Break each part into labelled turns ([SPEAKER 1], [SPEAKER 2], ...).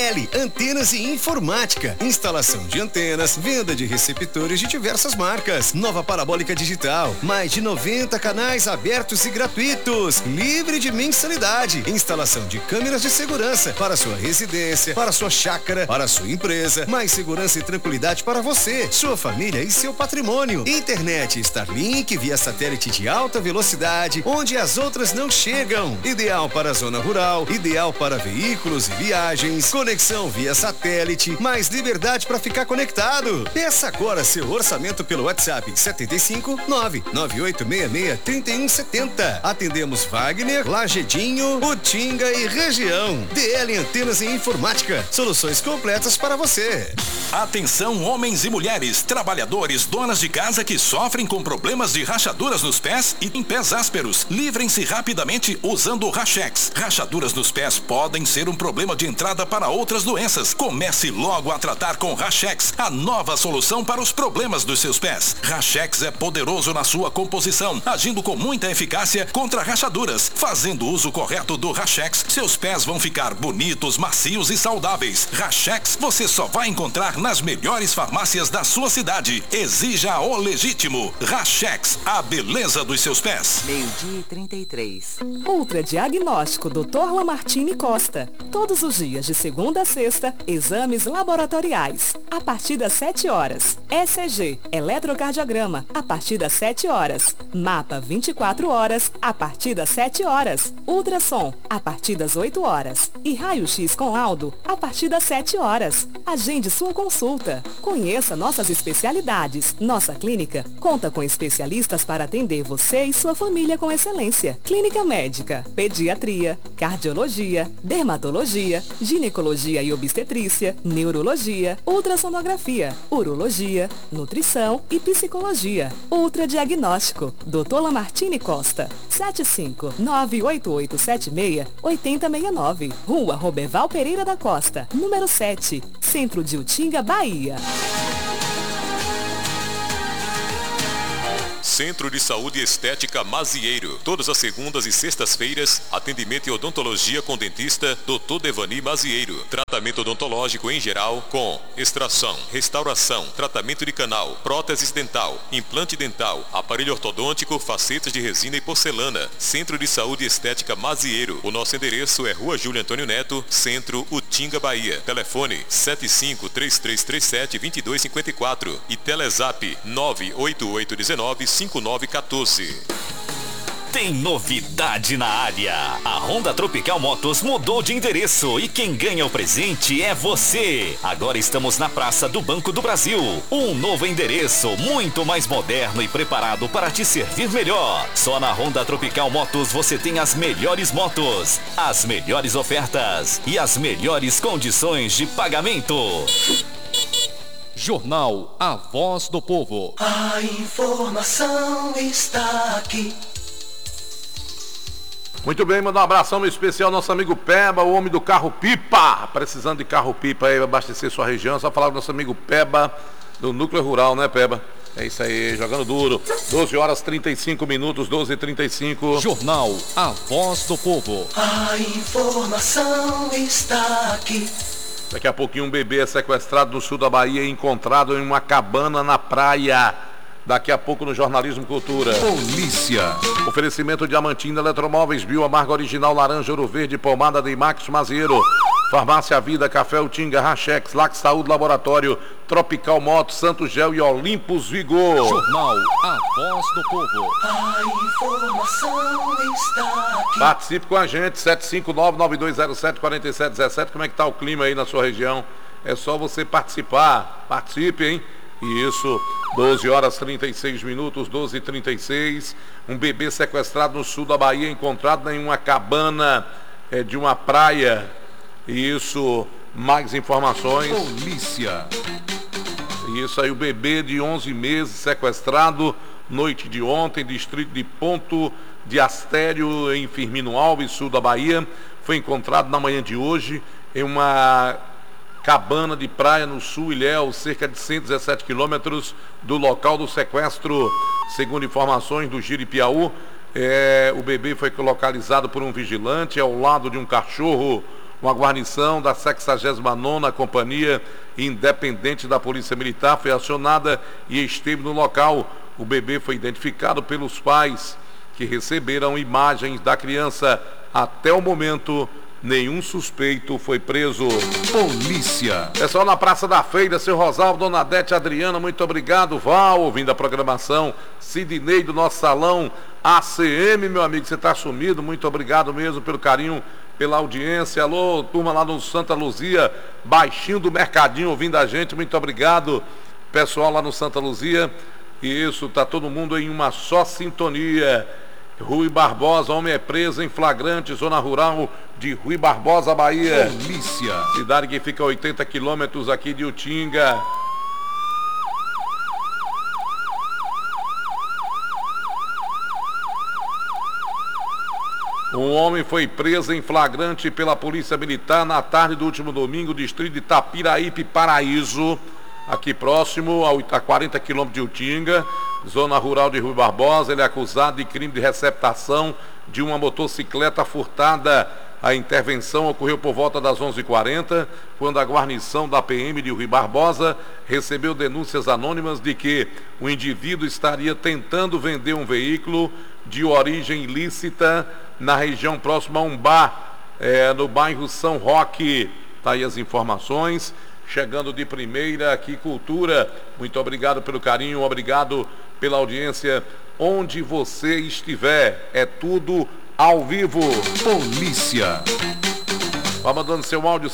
[SPEAKER 1] DL Antenas e Informática. Instalação de antenas, venda de receptores de diversas marcas. Nova parabólica digital. Mais de 90 canais abertos e gratuitos. Livre de mensalidade. Instalação de câmeras de segurança para sua residência, para sua chácara, para sua empresa. Mais segurança e tranquilidade para você, sua família e seu patrimônio. Internet Starlink via satélite de alta velocidade, onde as outras não chegam. Ideal para a zona rural, ideal para veículos e viagens. Conexão via satélite, mais liberdade para ficar conectado. Peça agora seu orçamento pelo WhatsApp 75 99866 3170. Atendemos Wagner, Lagedinho, Utinga e região. DL Antenas e Informática. Soluções completas para você.
[SPEAKER 2] Atenção, homens e mulheres, trabalhadores, donas de casa que sofrem com problemas de rachaduras nos pés e em pés ásperos. Livrem-se rapidamente usando o Rachex. Rachaduras nos pés podem ser um problema de entrada para outras doenças. Comece logo a tratar com Rachex, a nova solução para os problemas dos seus pés. Rachex é poderoso na sua composição, agindo com muita eficácia contra rachaduras. Fazendo uso correto do Rachex, seus pés vão ficar bonitos, macios e saudáveis. Rachex você só vai encontrar nas melhores farmácias da sua cidade. Exija o legítimo. Rachex, a beleza dos seus pés.
[SPEAKER 3] 12h33. Ultradiagnóstico Dr. Lamartine Costa. Todos os dias de segunda a sexta, exames laboratoriais. A partir das 7 horas. ECG, eletrocardiograma, a partir das 7 horas. Mapa 24 horas, a partir das 7 horas. Ultrassom, a partir das 8 horas. E raio-x com laudo, a partir das 7 horas. Agende sua consulta. Conheça nossas especialidades. Nossa clínica conta com especialistas para atender você e sua família com excelência. Clínica médica, pediatria, cardiologia, dermatologia, ginecologia e obstetrícia, neurologia, ultrassonografia, urologia, nutrição e psicologia. Ultradiagnóstico, Dr. Lamartine Costa, 7598876-8069, Rua Roberval Pereira da Costa, número 7, Centro de Utinga, Bahia.
[SPEAKER 4] Centro de Saúde Estética Mazieiro. Todas as segundas e sextas-feiras, atendimento e odontologia com dentista Dr. Devani Mazieiro. Tratamento odontológico em geral com extração, restauração, tratamento de canal, próteses dental, implante dental, aparelho ortodôntico, facetas de resina e porcelana. Centro de Saúde Estética Mazieiro. O nosso endereço é Rua Júlio Antônio Neto, Centro, Utinga, Bahia. Telefone 75-3337-2254 e Telezap 98819-5914.
[SPEAKER 5] Tem novidade na área. A Honda Tropical Motos mudou de endereço e quem ganha o presente é você. Agora estamos na Praça do Banco do Brasil. Um novo endereço, muito mais moderno e preparado para te servir melhor. Só na Honda Tropical Motos você tem as melhores motos, as melhores ofertas e as melhores condições de pagamento.
[SPEAKER 6] Jornal A Voz do Povo.
[SPEAKER 7] A informação está aqui.
[SPEAKER 8] Muito bem, mandar um abração especial ao nosso amigo Peba, o homem do carro-pipa. Precisando de carro-pipa aí, abastecer sua região. Só falar do nosso amigo Peba, do Núcleo Rural, né, Peba? É isso aí, jogando duro. 12h35, 12h35.
[SPEAKER 6] Jornal A Voz do Povo.
[SPEAKER 7] A informação está aqui.
[SPEAKER 8] Daqui a pouquinho um bebê é sequestrado no sul da Bahia e encontrado em uma cabana na praia. Daqui a pouco no Jornalismo Cultura.
[SPEAKER 6] Polícia.
[SPEAKER 8] Oferecimento Diamantina Eletromóveis, Bio Amargo Original, Laranja, Ouro Verde, Pomada de Max Mazieiro. Farmácia Vida, Café Utinga, Rachex, Lac Saúde Laboratório, Tropical Moto, Santos Gel e Olympus Vigor.
[SPEAKER 6] Jornal A Voz do Povo.
[SPEAKER 7] A informação está aqui.
[SPEAKER 8] Participe com a gente, 759-9207-4717. Como é que tá o clima aí na sua região? É só você participar. Participe, hein? Isso, 12h36, 12h36. Um bebê sequestrado no sul da Bahia, encontrado em uma cabana de uma praia. Isso, mais informações.
[SPEAKER 6] Polícia.
[SPEAKER 8] Isso aí, o bebê de 11 meses sequestrado noite de ontem, distrito de Ponto de Astério, em Firmino Alves, sul da Bahia. Foi encontrado na manhã de hoje em uma cabana de praia no sul Ilhéus, cerca de 117 quilômetros do local do sequestro. Segundo informações do Jiripiaú, o bebê foi localizado por um vigilante ao lado de um cachorro Uma guarnição da 69ª Companhia Independente da Polícia Militar foi acionada e esteve no local. O bebê foi identificado pelos pais, que receberam imagens da criança. Até o momento, nenhum suspeito foi preso.
[SPEAKER 6] Polícia.
[SPEAKER 8] Pessoal, na Praça da Feira, seu Rosalvo, Dona Adete, Adriana, muito obrigado. Val, ouvindo a programação. Sidney do nosso salão. ACM, meu amigo, você está sumido. Muito obrigado mesmo pelo carinho, pela audiência. Alô, turma lá no Santa Luzia, baixinho do Mercadinho, ouvindo a gente. Muito obrigado, pessoal lá no Santa Luzia. Isso, tá todo mundo em uma só sintonia. Rui Barbosa, homem é preso em flagrante, zona rural de Rui Barbosa, Bahia.
[SPEAKER 6] Polícia.
[SPEAKER 8] Cidade que fica a 80 quilômetros aqui de Utinga. Um homem foi preso em flagrante pela Polícia Militar na tarde do último domingo, distrito de Itapiraípe, Paraíso, aqui próximo a 40 quilômetros de Utinga, zona rural de Rui Barbosa. Ele é acusado de crime de receptação de uma motocicleta furtada. A intervenção ocorreu por volta das 11h40, quando a guarnição da PM de Rui Barbosa recebeu denúncias anônimas de que o indivíduo estaria tentando vender um veículo de origem ilícita na região próxima a um bar, no bairro São Roque. Tá aí as informações. Chegando de primeira aqui, Cultura. Muito obrigado pelo carinho, obrigado pela audiência. Onde você estiver, é tudo ao vivo.
[SPEAKER 6] Polícia.
[SPEAKER 8] Vá mandando seu áudio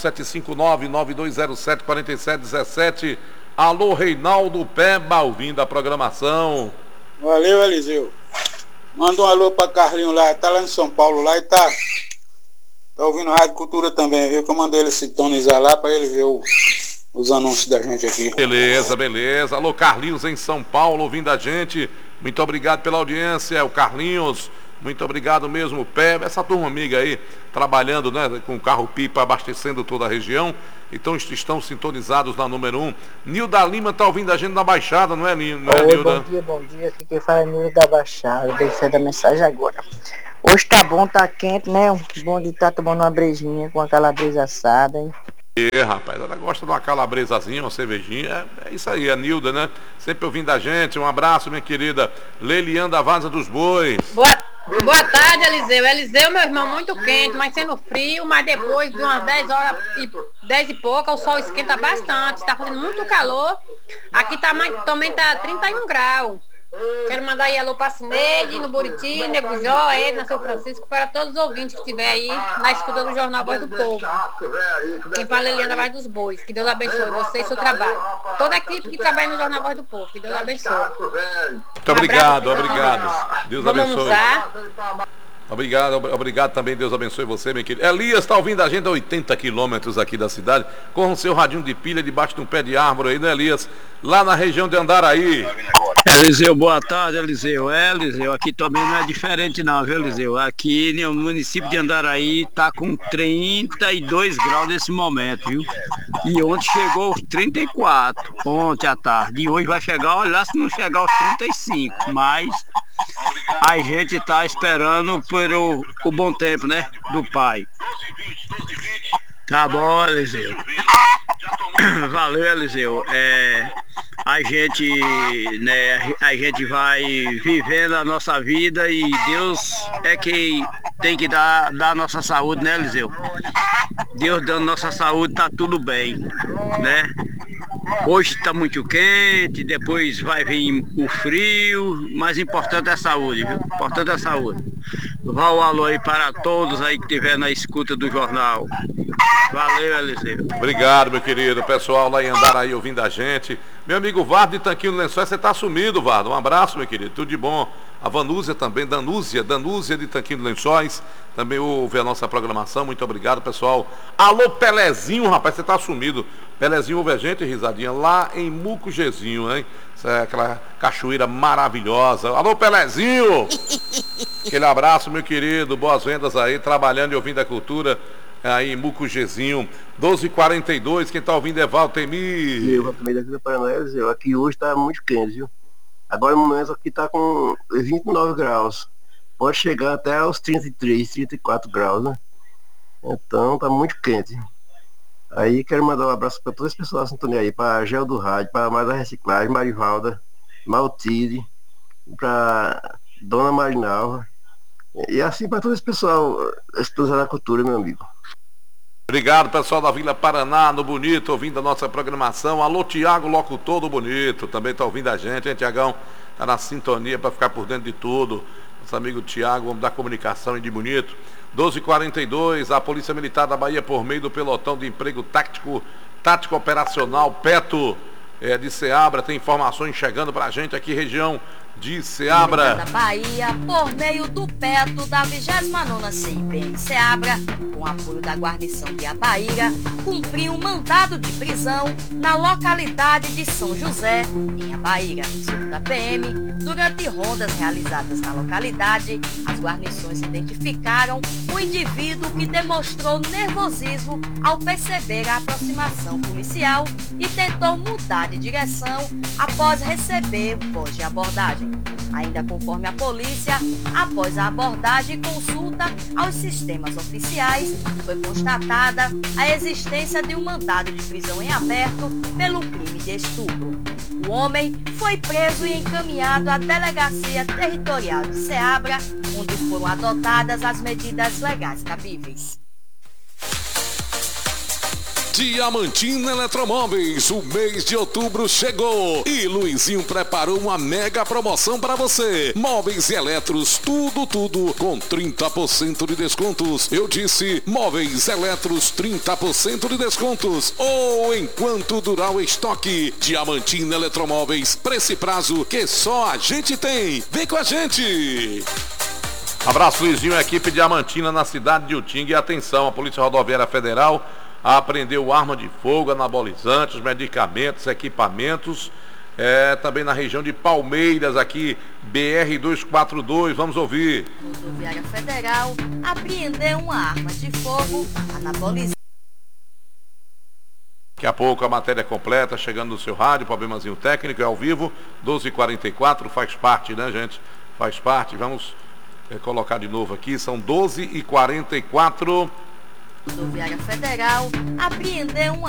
[SPEAKER 8] 759-9207-4717. Alô, Reinaldo Peba, ouvindo a programação.
[SPEAKER 9] Valeu, Eliseu. Manda um alô pra Carlinho lá, tá lá em São Paulo lá e tá ouvindo a Rádio Cultura também, viu? Que eu mandei ele sintonizar lá pra ele ver os anúncios da gente aqui.
[SPEAKER 8] Beleza, beleza. Alô, Carlinhos em São Paulo, ouvindo a gente. Muito obrigado pela audiência, o Carlinhos. Muito obrigado mesmo, Peba. Essa turma amiga aí, trabalhando, né, com o carro-pipa, abastecendo toda a região. Então estão sintonizados na número 1. Nilda Lima tá ouvindo a gente na Baixada, não é, Nilda?
[SPEAKER 10] Oi, bom dia. Aqui quem fala é Nilda da Baixada. Deixando a mensagem agora. Hoje tá bom, tá quente, né? Bom de estar tomando uma brejinha com a calabresa assada, hein?
[SPEAKER 8] Rapaz, ela gosta de uma calabresazinha, uma cervejinha. É isso aí, a Nilda, né? Sempre ouvindo a gente. Um abraço, minha querida Lelian da Vaza dos Bois.
[SPEAKER 11] Boa tarde, Eliseu. Eliseu, meu irmão, muito quente, mas sendo frio, mas depois de umas 10 e pouca, o sol esquenta bastante, está fazendo muito calor. Aqui também tá 31 graus. Quero mandar aí alô pra Cineide, no Buriti, Nego Jó, na São Francisco, para todos os ouvintes que estiver aí na escuta do Jornal Voz do Povo. Quem fala é Eliana Voz dos Bois. Que Deus abençoe você e seu trabalho. Toda a equipe que trabalha no Jornal Voz do Povo. Que Deus abençoe.
[SPEAKER 8] Muito obrigado, obrigado. Deus abençoe. Obrigado também, Deus abençoe você, meu querido. Elias está ouvindo a gente a 80 quilômetros aqui da cidade, com o seu radinho de pilha debaixo de um pé de árvore aí, né, Elias? Lá na região de Andaraí.
[SPEAKER 12] Eliseu, boa tarde, Eliseu. Eliseu, aqui também não é diferente não, viu, Eliseu? Aqui no município de Andaraí tá com 32 graus nesse momento, viu? E ontem chegou aos 34, ontem à tarde. E hoje vai chegar, olha lá se não chegar aos 35, mas a gente tá esperando por o bom tempo, né, do pai. Tá bom, Eliseu. Valeu, Eliseu. A gente vai vivendo a nossa vida e Deus é quem tem que dar a nossa saúde, né, Eliseu? Deus dando nossa saúde, tá tudo bem, né? Hoje tá muito quente, depois vai vir o frio, mas importante é a saúde, viu? Importante é a saúde. Vá o alô aí para todos aí que estiver na escuta do jornal. Valeu, Eliseu.
[SPEAKER 8] Obrigado, meu querido. Pessoal lá em Andaraí ouvindo a gente. Meu amigo Vardo de Tanquinho do Lençóis, você tá sumido, Vardo. Um abraço, meu querido. Tudo de bom. A Vanúzia também, Danúzia de Tanquinho do Lençóis, também ouve a nossa programação. Muito obrigado, pessoal. Alô, Pelezinho, rapaz, você tá sumido. Pelezinho ouve a gente, risadinha, lá em Mucugezinho, hein? Essa é aquela cachoeira maravilhosa. Alô, Pelezinho! Aquele abraço, meu querido. Boas vendas aí, trabalhando e ouvindo a cultura. Aí em Mucugezinho, 12h42, quem tá ouvindo é Valtemir.
[SPEAKER 13] Eu também daqui do Paraná, aqui hoje tá muito quente, viu? Agora no momento aqui tá com 29 graus. Pode chegar até aos 33, 34 graus, né? Então tá muito quente. Aí quero mandar um abraço para todas as pessoas da sintonia aí, para Gel do Rádio, para Maria Reciclagem, Marivalda, Maltide, para Dona Marinalva, e assim para todo esse pessoal, estudando a cultura, meu amigo.
[SPEAKER 8] Obrigado, pessoal da Vila Paraná, no Bonito, ouvindo a nossa programação. Alô, Tiago, locutor do Bonito, também está ouvindo a gente, hein, Tiagão? Está na sintonia para ficar por dentro de tudo. Nosso amigo Tiago, vamos dar comunicação e de Bonito. 12h42, a Polícia Militar da Bahia, por meio do pelotão de emprego tático operacional PETO de Ceabra, tem informações chegando para a gente aqui, região de Ceabra.
[SPEAKER 14] Da Bahia, por meio do PETO da 29ª CIPM Ceabra, com apoio da guarnição de Abaíra, cumpriu um mandado de prisão na localidade de São José, em Abaíra. Segundo a PM, durante rondas realizadas na localidade, as guarnições identificaram um indivíduo que demonstrou nervosismo ao perceber a aproximação policial e tentou mudar de direção após receber voz de abordagem. Ainda conforme a polícia, após a abordagem e consulta aos sistemas oficiais, foi constatada a existência de um mandado de prisão em aberto pelo crime de estupro. O homem foi preso e encaminhado à Delegacia Territorial de Ceabra, onde foram adotadas as medidas legais cabíveis.
[SPEAKER 2] Diamantina Eletromóveis, o mês de outubro chegou e Luizinho preparou uma mega promoção para você. Móveis e eletros, tudo com 30% de descontos. Eu disse, móveis eletros, 30% de descontos. Ou enquanto durar o estoque. Diamantina Eletromóveis, preço e prazo que só a gente tem. Vem com a gente!
[SPEAKER 8] Abraço, Luizinho, equipe Diamantina na cidade de Utinga. E atenção, a Polícia Rodoviária Federal apreendeu arma de fogo, anabolizantes, medicamentos, equipamentos, também na região de Palmeiras, aqui, BR-242, vamos ouvir.
[SPEAKER 14] A Rodoviária Federal apreendeu uma arma de fogo, anabolizante.
[SPEAKER 8] Daqui a pouco a matéria completa, chegando no seu rádio, problemazinho técnico, é ao vivo, 12h44, faz parte, né, gente? Faz parte, vamos colocar de novo aqui, são 12h44.
[SPEAKER 14] A Rodoviária Federal apreendeu uma